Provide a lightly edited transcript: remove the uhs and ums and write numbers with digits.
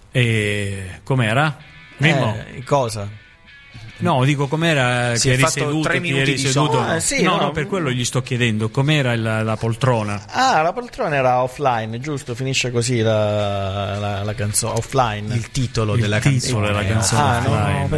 E com'era? Mimmo? Cosa? No, dico com'era Si che è eri fatto seduto, 3 ti minuti eri di seduto. sonno. Sì, no, no. per quello gli sto chiedendo com'era la poltrona. La poltrona era offline, giusto? Finisce così la canzone offline. Il titolo della canzone. Della canzone. No, offline.